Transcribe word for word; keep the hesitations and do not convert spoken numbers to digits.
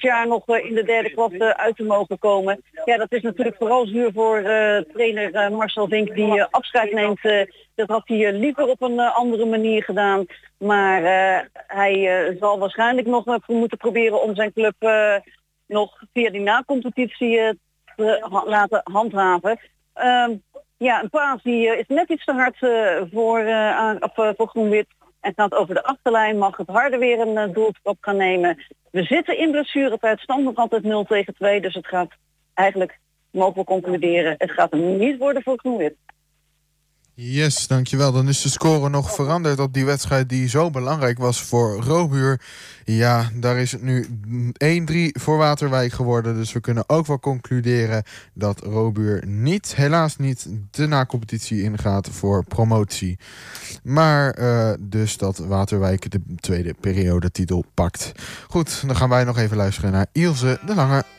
jaar nog uh, in de derde klasse uit te mogen komen. Ja, dat is natuurlijk vooral zuur voor uh, trainer uh, Marcel Vink die uh, afscheid neemt. Uh, dat had hij uh, liever op een uh, andere manier gedaan. Maar uh, hij uh, zal waarschijnlijk nog uh, moeten proberen om zijn club uh, nog via die na-competitie uh, te ha- laten handhaven. Uh, ja, een paas die uh, is net iets te hard uh, voor, uh, aan, of, uh, voor Groen-Wit. En gaat over de achterlijn, mag het harder weer een uh, doeltrap gaan nemen. We zitten in blessuretijd, stand nog altijd nul tegen twee. Dus het gaat eigenlijk, mogen we concluderen, het gaat hem niet worden voor Groen-Wit. Yes, dankjewel. Dan is de score nog veranderd op die wedstrijd die zo belangrijk was voor Robuur. Ja, daar is het nu één drie voor Waterwijk geworden. Dus we kunnen ook wel concluderen dat Robuur niet, helaas niet, de na-competitie ingaat voor promotie. Maar uh, dus dat Waterwijk de tweede periodetitel pakt. Goed, dan gaan wij nog even luisteren naar Ilse de Lange.